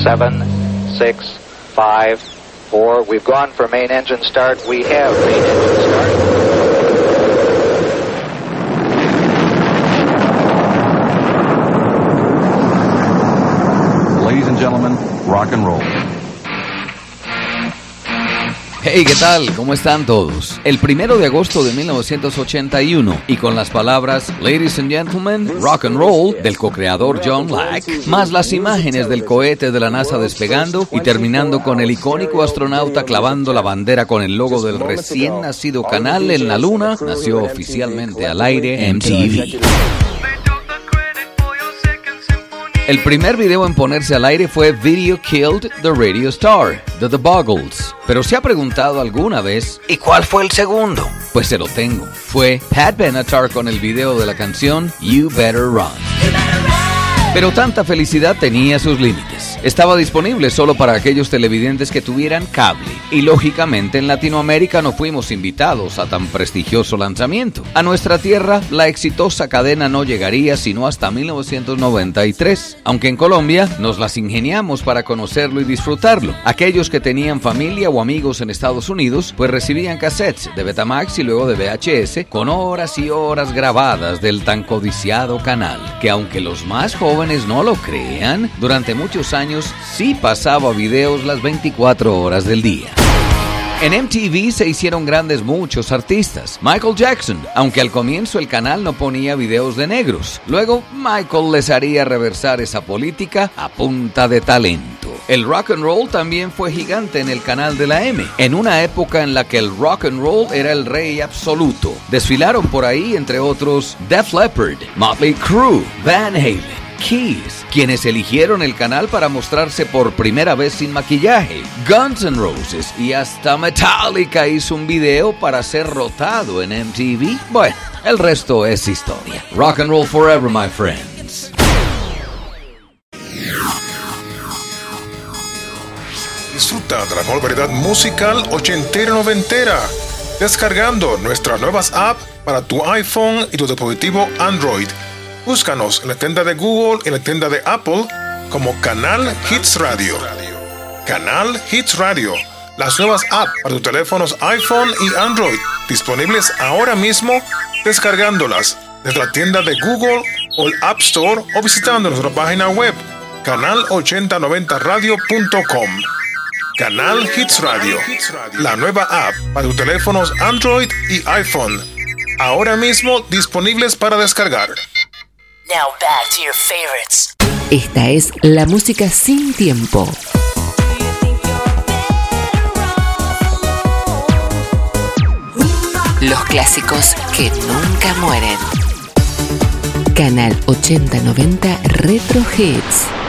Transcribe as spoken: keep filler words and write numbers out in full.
seven, six, five, four. We've gone for main engine start. We have main engine start. Ladies and gentlemen, rock and roll. Hey, ¿qué tal? ¿Cómo están todos? El primero de agosto de mil novecientos ochenta y uno, y con las palabras Ladies and Gentlemen, Rock and Roll del co-creador John Lack, más las imágenes del cohete de la NASA despegando y terminando con el icónico astronauta clavando la bandera con el logo del recién nacido canal en la luna, nació oficialmente al aire M T V. El primer video en ponerse al aire fue Video Killed the Radio Star, de The Buggles. Pero ¿se ha preguntado alguna vez, ¿y cuál fue el segundo? Pues se lo tengo. Fue Pat Benatar con el video de la canción You Better Run. Pero tanta felicidad tenía sus límites. Estaba disponible solo para aquellos televidentes que tuvieran cable. Y lógicamente en Latinoamérica no fuimos invitados a tan prestigioso lanzamiento. A nuestra tierra, la exitosa cadena no llegaría sino hasta mil novecientos noventa y tres. Aunque en Colombia nos las ingeniamos para conocerlo y disfrutarlo. Aquellos que tenían familia o amigos en Estados Unidos, pues recibían cassettes de Betamax y luego de V H S con horas y horas grabadas del tan codiciado canal. Que aunque los más jóvenes no lo crean, durante muchos años sí pasaba videos las veinticuatro horas del día. En M T V se hicieron grandes muchos artistas. Michael Jackson, aunque al comienzo el canal no ponía videos de negros. Luego Michael les haría reversar esa política a punta de talento. El rock and roll también fue gigante en el canal de la M, en una época en la que el rock and roll era el rey absoluto. Desfilaron por ahí, entre otros, Def Leppard, Motley Crue, Van Halen, Kiss, quienes eligieron el canal para mostrarse por primera vez sin maquillaje. Guns N' Roses y hasta Metallica hizo un video para ser rotado en M T V. Bueno, el resto es historia. Rock and roll forever, my friends. Disfruta de la mejor variedad musical ochentera y noventera, descargando nuestras nuevas apps para tu iPhone y tu dispositivo Android. Búscanos en la tienda de Google y en la tienda de Apple como Canal Hits Radio. Canal Hits Radio. Las nuevas apps para tus teléfonos iPhone y Android, disponibles ahora mismo, descargándolas desde la tienda de Google o el App Store o visitando nuestra página web canal ochenta noventa radio punto com. Canal Hits Radio. La nueva app para tus teléfonos Android y iPhone. Ahora mismo disponibles para descargar. Now back to your favorites. Esta es la música sin tiempo. Los clásicos que nunca mueren. Canal ochenta noventa Retro Hits.